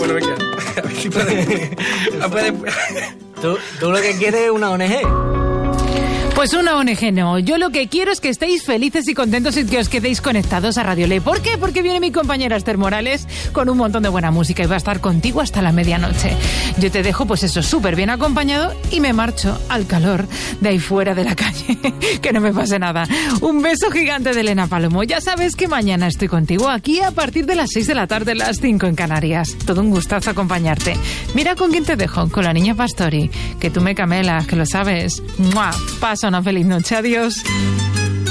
Bueno, venga. A ver si puede. ¿Tú lo que quieres es una ONG? Pues una ONG no. Yo lo que quiero es que estéis felices y contentos y que os quedéis conectados a Radio Ley. ¿Por qué? Porque viene mi compañera Esther Morales con un montón de buena música y va a estar contigo hasta la medianoche. Yo te dejo, pues eso, súper bien acompañado y me marcho al calor de ahí fuera de la calle. Que no me pase nada. Un beso gigante de Elena Palomo. Ya sabes que mañana estoy contigo aquí a partir de las 6 de la tarde, las 5 en Canarias. Todo un gustazo acompañarte. Mira con quién te dejo, con la niña Pastori. Que tú me camelas, que lo sabes. ¡Mua! Paso una feliz noche. Adiós.